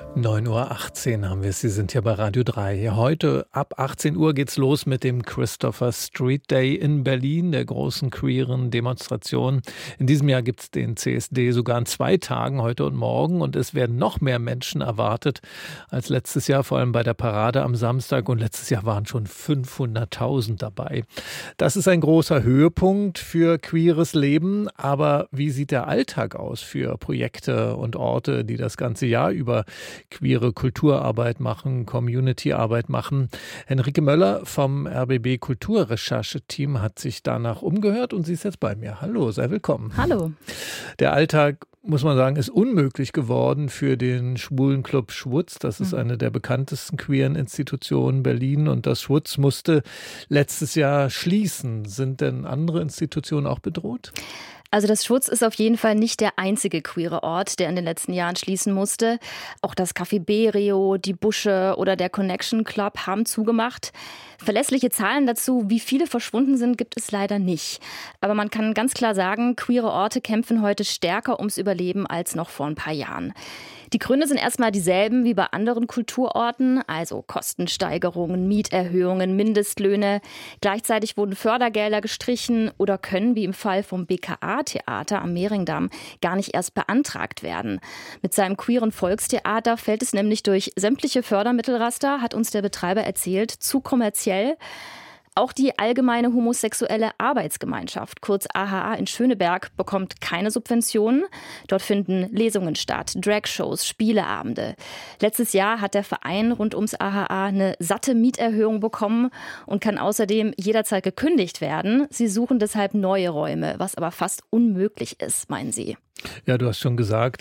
9:18 Uhr haben wir es. Sie sind hier bei Radio 3. Heute ab 18 Uhr geht's los mit dem Christopher Street Day in Berlin, der großen queeren Demonstration. In diesem Jahr gibt's den CSD sogar an 2 Tagen, heute und morgen. Und es werden noch mehr Menschen erwartet als letztes Jahr, vor allem bei der Parade am Samstag. Und letztes Jahr waren schon 500.000 dabei. Das ist ein großer Höhepunkt für queeres Leben. Aber wie sieht der Alltag aus für Projekte und Orte, die das ganze Jahr über queere Kulturarbeit machen, Community-Arbeit machen? Henrike Möller vom RBB Kulturrecherche-Team hat sich danach umgehört und sie ist jetzt bei mir. Hallo, sei willkommen. Hallo. Der Alltag, muss man sagen, ist unmöglich geworden für den Schwulenclub Schwutz. Das ist eine der bekanntesten queeren Institutionen Berlin und das Schwutz musste letztes Jahr schließen. Sind denn andere Institutionen auch bedroht? Also das Schwutz ist auf jeden Fall nicht der einzige queere Ort, der in den letzten Jahren schließen musste. Auch das Café Berio, die Busche oder der Connection Club haben zugemacht. Verlässliche Zahlen dazu, wie viele verschwunden sind, gibt es leider nicht. Aber man kann ganz klar sagen, queere Orte kämpfen heute stärker ums Überleben als noch vor ein paar Jahren. Die Gründe sind erstmal dieselben wie bei anderen Kulturorten, also Kostensteigerungen, Mieterhöhungen, Mindestlöhne. Gleichzeitig wurden Fördergelder gestrichen oder können, wie im Fall vom BKA-Theater am Mehringdamm, gar nicht erst beantragt werden. Mit seinem queeren Volkstheater fällt es nämlich durch sämtliche Fördermittelraster, hat uns der Betreiber erzählt, zu kommerziell. Auch die Allgemeine Homosexuelle Arbeitsgemeinschaft, kurz AHA in Schöneberg, bekommt keine Subventionen. Dort finden Lesungen statt, Dragshows, Spieleabende. Letztes Jahr hat der Verein rund ums AHA eine satte Mieterhöhung bekommen und kann außerdem jederzeit gekündigt werden. Sie suchen deshalb neue Räume, was aber fast unmöglich ist, meinen sie. Ja, du hast schon gesagt,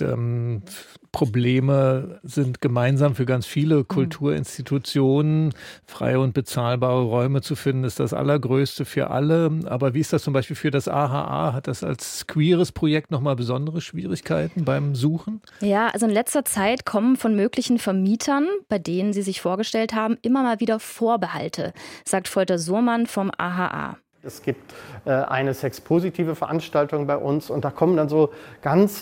Probleme sind gemeinsam für ganz viele Kulturinstitutionen. Freie und bezahlbare Räume zu finden, ist das Allergrößte für alle. Aber wie ist das zum Beispiel für das AHA? Hat das als queeres Projekt nochmal besondere Schwierigkeiten beim Suchen? Ja, also in letzter Zeit kommen von möglichen Vermietern, bei denen sie sich vorgestellt haben, immer mal wieder Vorbehalte, sagt Volker Surmann vom AHA. Es gibt eine sexpositive Veranstaltung bei uns und da kommen dann so ganz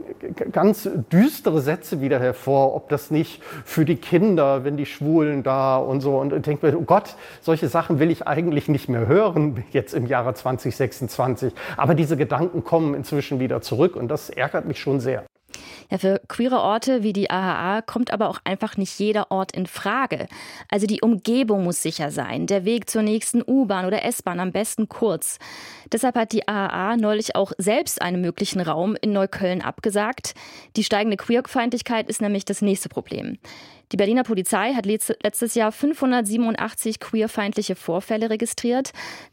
düstere Sätze wieder hervor, ob das nicht für die Kinder, wenn die Schwulen da und so. Und ich denke mir, oh Gott, solche Sachen will ich eigentlich nicht mehr hören, jetzt im Jahre 2026. Aber diese Gedanken kommen inzwischen wieder zurück und das ärgert mich schon sehr. Ja, für queere Orte wie die AHA kommt aber auch einfach nicht jeder Ort in Frage. Also die Umgebung muss sicher sein, der Weg zur nächsten U-Bahn oder S-Bahn am besten kurz. Deshalb hat die AHA neulich auch selbst einen möglichen Raum in Neukölln abgesagt. Die steigende Queerfeindlichkeit ist nämlich das nächste Problem. Die Berliner Polizei hat letztes Jahr 587 queerfeindliche Vorfälle registriert.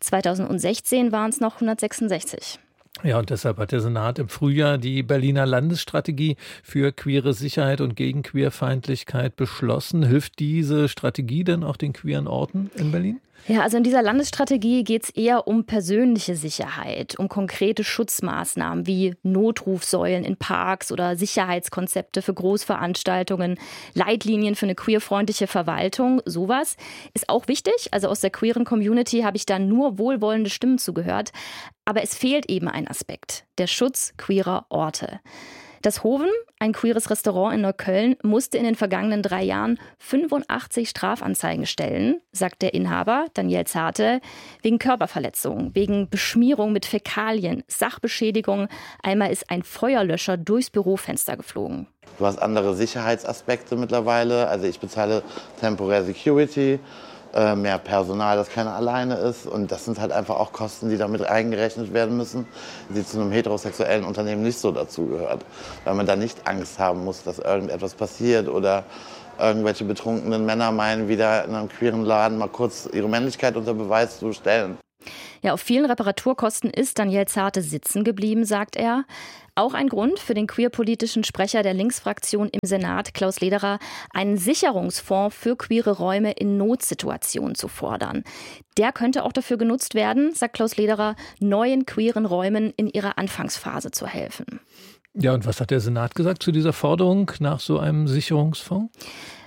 2016 waren es noch 166. Ja, und deshalb hat der Senat im Frühjahr die Berliner Landesstrategie für queere Sicherheit und gegen Queerfeindlichkeit beschlossen. Hilft diese Strategie denn auch den queeren Orten in Berlin? Ja, also in dieser Landesstrategie geht es eher um persönliche Sicherheit, um konkrete Schutzmaßnahmen wie Notrufsäulen in Parks oder Sicherheitskonzepte für Großveranstaltungen, Leitlinien für eine queerfreundliche Verwaltung, sowas ist auch wichtig. Also aus der queeren Community habe ich da nur wohlwollende Stimmen zugehört. Aber es fehlt eben ein Aspekt, der Schutz queerer Orte. Das Hoven, ein queeres Restaurant in Neukölln, musste in den vergangenen 3 Jahren 85 Strafanzeigen stellen, sagt der Inhaber Daniel Zarte, wegen Körperverletzung, wegen Beschmierung mit Fäkalien, Sachbeschädigung. Einmal ist ein Feuerlöscher durchs Bürofenster geflogen. Du hast andere Sicherheitsaspekte mittlerweile. Also ich bezahle temporär Security, mehr Personal, das keiner alleine ist. Und das sind halt einfach auch Kosten, die damit eingerechnet werden müssen, die zu einem heterosexuellen Unternehmen nicht so dazugehört. Weil man da nicht Angst haben muss, dass irgendetwas passiert oder irgendwelche betrunkenen Männer meinen, wieder in einem queeren Laden mal kurz ihre Männlichkeit unter Beweis zu stellen. Ja, auf vielen Reparaturkosten ist Daniel Zarte sitzen geblieben, sagt er. Auch ein Grund für den queerpolitischen Sprecher der Linksfraktion im Senat, Klaus Lederer, einen Sicherungsfonds für queere Räume in Notsituationen zu fordern. Der könnte auch dafür genutzt werden, sagt Klaus Lederer, neuen queeren Räumen in ihrer Anfangsphase zu helfen. Ja, und was hat der Senat gesagt zu dieser Forderung nach so einem Sicherungsfonds?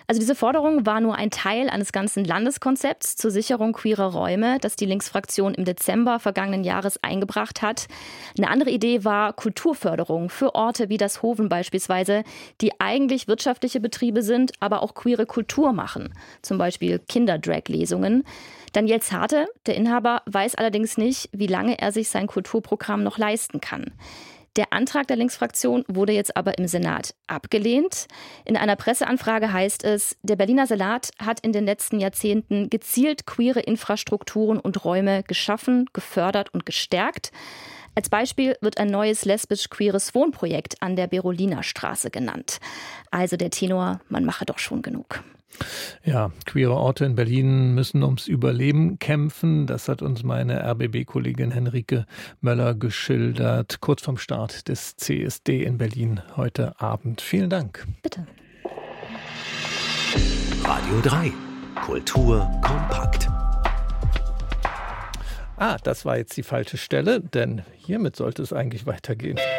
Also diese Forderung war nur ein Teil eines ganzen Landeskonzepts zur Sicherung queerer Räume, das die Linksfraktion im Dezember vergangenen Jahres eingebracht hat. Eine andere Idee war Kulturförderung für Orte wie das Hoven beispielsweise, die eigentlich wirtschaftliche Betriebe sind, aber auch queere Kultur machen. Zum Beispiel Kinderdrag-Lesungen. Daniel Zarte, der Inhaber, weiß allerdings nicht, wie lange er sich sein Kulturprogramm noch leisten kann. Der Antrag der Linksfraktion wurde jetzt aber im Senat abgelehnt. In einer Presseanfrage heißt es, der Berliner Senat hat in den letzten Jahrzehnten gezielt queere Infrastrukturen und Räume geschaffen, gefördert und gestärkt. Als Beispiel wird ein neues lesbisch-queeres Wohnprojekt an der Beroliner Straße genannt. Also der Tenor, man mache doch schon genug. Ja, queere Orte in Berlin müssen ums Überleben kämpfen. Das hat uns meine RBB-Kollegin Henrike Möller geschildert, kurz vorm Start des CSD in Berlin heute Abend. Vielen Dank. Bitte. Radio 3. Kultur kompakt. Das war jetzt die falsche Stelle, denn hiermit sollte es eigentlich weitergehen.